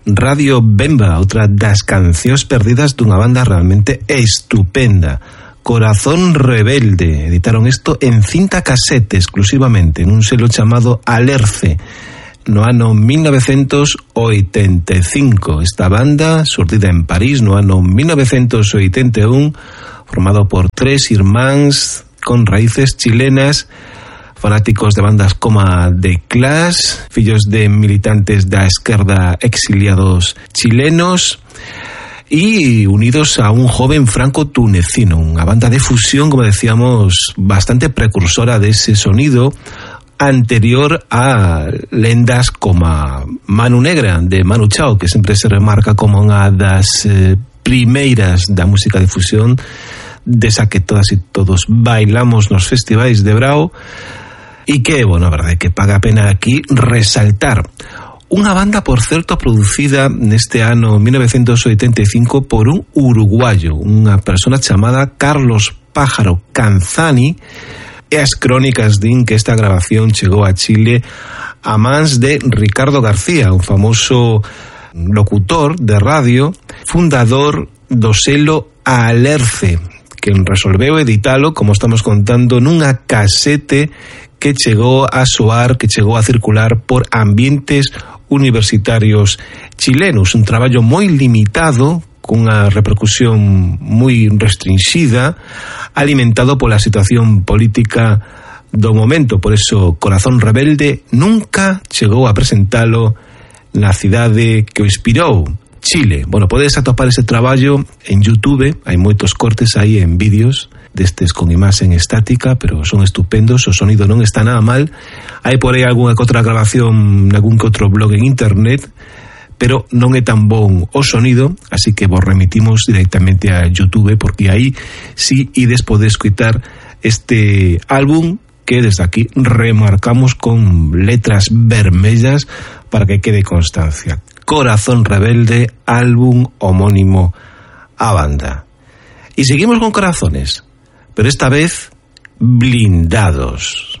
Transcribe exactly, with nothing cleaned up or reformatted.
Radio Bemba, outra das cancións perdidas dunha banda realmente estupenda. Corazón Rebelde, editaron isto en cinta casete exclusivamente, nun selo chamado Alerce, no ano mil novecentos oitenta e cinco. Esta banda, xurdida en París no ano mil novecentos oitenta e un, formado por tres irmáns con raíces chilenas, fanáticos de bandas como The Clash, fillos de militantes da esquerda exiliados chilenos y unidos a un joven franco-tunecino, unha banda de fusión, como decíamos, bastante precursora de ese sonido anterior a lendas como Manu Negra, de Manu Chao, que sempre se remarca como unha das eh, primeiras da música de fusión, desa que todas e todos bailamos nos festivais de Brao, e que, bueno, a verdade que paga a pena aquí resaltar. Unha banda, por certo, producida neste ano mil novecentos oitenta e cinco por un uruguayo, unha persona chamada Carlos Pájaro Canzani, e as crónicas din que esta grabación chegou a Chile a mans de Ricardo García, un famoso locutor de radio, fundador do selo Alerce, que resolveu editalo, como estamos contando, nunha casete que chegou a soar, que chegou a circular por ambientes universitarios chilenos. Un traballo moi limitado, cunha repercusión moi restringida, alimentado pola situación política do momento. Por eso Corazón Rebelde nunca chegou a presentalo na cidade que o inspirou, Chile. Bueno, podes atopar ese traballo en YouTube, hai moitos cortes aí en vídeos destes con imaxen estática, pero son estupendos, o sonido non está nada mal. Hai por aí algunha que outra grabación, algún que outro blog en internet, pero non é tan bon o sonido, así que vos remitimos directamente a YouTube, porque aí sí ides poder escutar este álbum que desde aquí remarcamos con letras vermellas para que quede constancia. Corazón Rebelde, álbum homónimo a banda. Y seguimos con corazones, pero esta vez blindados.